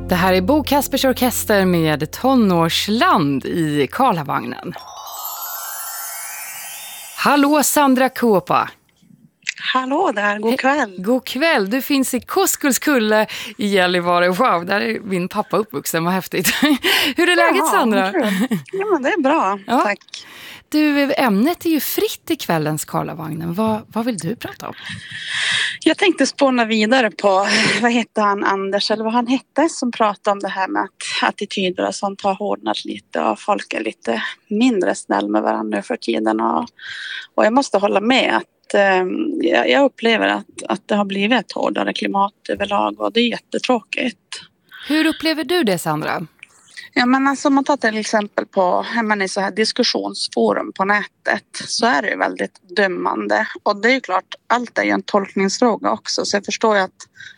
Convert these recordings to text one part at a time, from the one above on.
Det här är Bo Kaspers Orkester med Tonårsland i Karlavagnen. Hallå Sandra Kåpa. Hallå där, god kväll. God kväll, du finns i Koskullskulle i Gällivare. Wow, där är min pappa uppvuxen, vad häftigt. Hur är läget Sandra? Ja, men det är bra, ja. Tack. Du, ämnet är ju fritt i kvällens Karlavagnen. Vad vill du prata om? Jag tänkte spåna vidare på, vad hette han, Anders, eller vad han hette, som pratade om det här med att attityder och sånt har hårdnat lite och folk är lite mindre snäll med varandra nu för tiden. Och jag måste hålla med att jag upplever att det har blivit ett hårdare klimat överlag och det är jättetråkigt. Hur upplever du det, Sandra? Ja, men alltså, om man tar till exempel på i så här diskussionsforum på nätet så är det ju väldigt dömande. Och det är ju klart, allt är ju en tolkningsfråga också. Så jag förstår ju att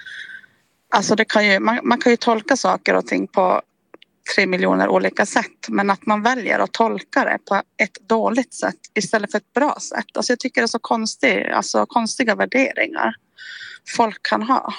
alltså det kan ju, man kan ju tolka saker och ting på 3 miljoner olika sätt. Men att man väljer att tolka det på ett dåligt sätt istället för ett bra sätt. Alltså jag tycker det är så konstiga värderingar folk kan ha.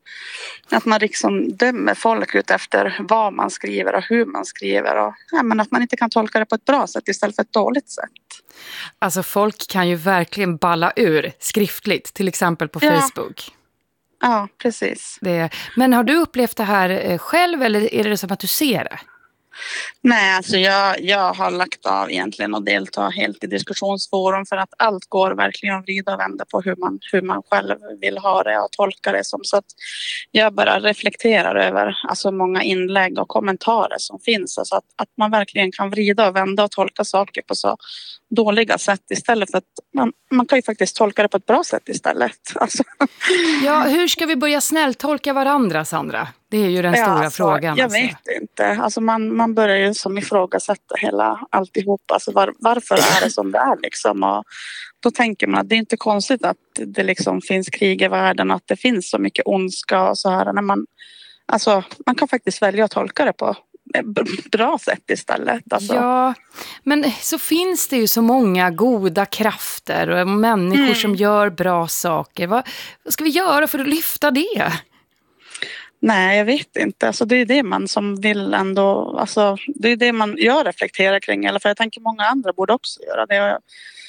Att man liksom dömer folk ut efter vad man skriver och hur man skriver. Och, men att man inte kan tolka det på ett bra sätt istället för ett dåligt sätt. Alltså folk kan ju verkligen balla ur skriftligt, till exempel på Facebook. Ja, precis. Men har du upplevt det här själv eller är det som att du ser det? Nej, alltså jag har lagt av egentligen och delta helt i diskussionsforum för att allt går verkligen att vrida och vända på hur man själv vill ha det och tolka det som. Så att jag bara reflekterar över alltså många inlägg och kommentarer som finns. Alltså att man verkligen kan vrida och vända och tolka saker på så dåliga sätt istället för att man kan ju faktiskt tolka det på ett bra sätt istället. Alltså. Ja, hur ska vi börja snälltolka varandra, Sandra? Det är ju den stora frågan. Jag vet inte. Alltså man börjar ju som ifrågasätta alltihop. Alltså varför är det som det är liksom? Och då tänker man att det är inte konstigt att det liksom finns krig i världen och att det finns så mycket ondska och så här. När man kan faktiskt välja att tolka det på ett bra sätt istället. Alltså. Ja, men så finns det ju så många goda krafter och människor som gör bra saker. Vad ska vi göra för att lyfta det? Nej, jag vet inte. Alltså, det är det man som vill ändå... Alltså, det är det jag reflekterar kring. Eller för jag tänker många andra borde också göra det.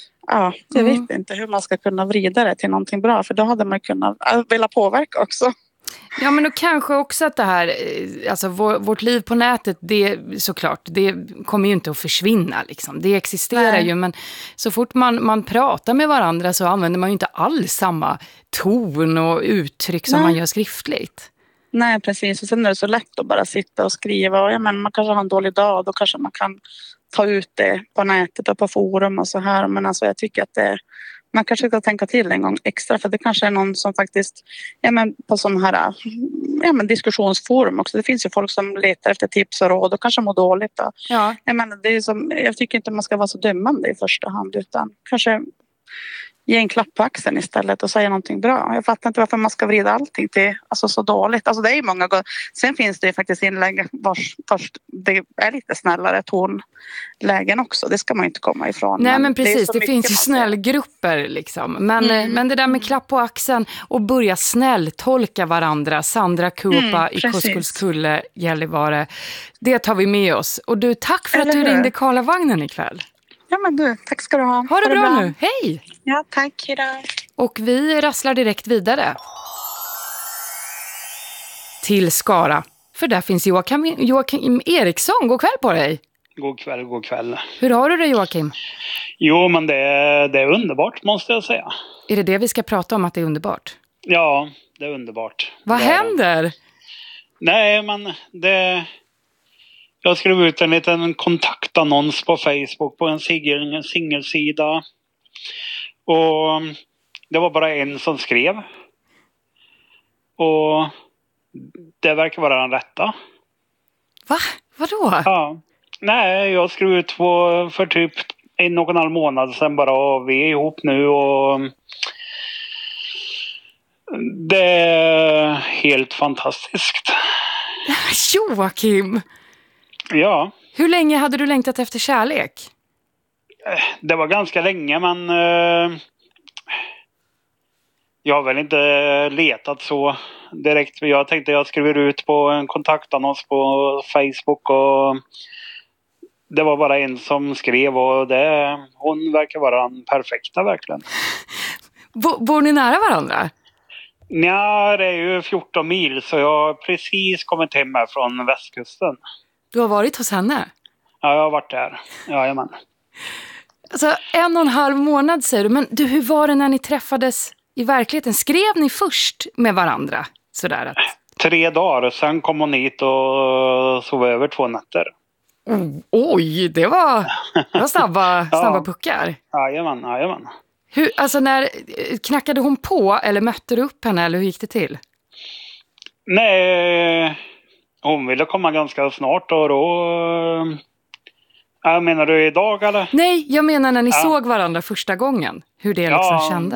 Jag vet inte hur man ska kunna vrida det till någonting bra. För då hade man kunnat vilja påverka också. Ja, men då kanske också att det här, alltså vårt liv på nätet, det såklart, det kommer ju inte att försvinna liksom. Det existerar ju, men så fort man pratar med varandra så använder man ju inte alls samma ton och uttryck som man gör skriftligt. Nej, precis. Och sen är det så lätt att bara sitta och skriva. Och, man kanske har en dålig dag. Då kanske man kan ta ut det på nätet och på forum och så här. Men alltså, jag tycker att man kanske ska tänka till en gång extra. För det kanske är någon som faktiskt... på sån här diskussionsforum också. Det finns ju folk som letar efter tips och råd och kanske mår dåligt. Ja. Det är jag tycker inte man ska vara så dömande i första hand. Utan kanske... ge en klapp på axeln istället och säga någonting bra. Jag fattar inte varför man ska vrida allting till så dåligt. Alltså det är ju många gånger. Sen finns det ju faktiskt inlägg vars det är lite snällare tonlägen också. Det ska man ju inte komma ifrån. Nej, men precis. Det finns ju snällgrupper liksom. Men det där med klapp på axeln och börja snälltolka varandra. Sandra Kåpa i Koskullskulle, Gällivare. Det tar vi med oss. Och du, tack för att du ringde Karlavagnen ikväll. Ja, men du, tack ska du ha. Ha det bra nu, hej! Ja, tack, hejdå. Och vi rasslar direkt vidare till Skara. För där finns Joakim Eriksson. God kväll på dig. God kväll. Hur har du det, Joakim? Jo, men det är underbart, måste jag säga. Är det vi ska prata om, att det är underbart? Ja, det är underbart. Vad händer? Nej, men jag skrev ut en liten kontaktannons på Facebook på en singelsida. Och det var bara en som skrev. Och det verkar vara den rätta. Va? Vadå? Ja. Nej, jag skrev ut för typ 1,5 månad sedan bara, och vi är ihop nu och det är helt fantastiskt. Joakim! Ja. Hur länge hade du längtat efter kärlek? Det var ganska länge, men jag har väl inte letat så direkt. Jag tänkte jag skriver ut på en kontaktannons på Facebook och det var bara en som skrev och hon verkar vara den perfekta verkligen. Bor ni nära varandra? Ja, det är ju 14 mil så jag har precis kommit hem här från västkusten. Du har varit hos henne? Ja, jag har varit där. Jajamän. Alltså 1,5 månad säger du, men du, hur var det när ni träffades i verkligheten? Skrev ni först med varandra? Sådär att... 3 dagar, sen kom hon hit och sov över 2 nätter. Oj, det var snabba puckar. Jajamän. Alltså knackade hon på eller mötte du upp henne eller hur gick det till? Nej, hon ville komma ganska snart och då... Menar du idag eller? Nej, jag menar när ni såg varandra första gången. Hur det liksom kändes.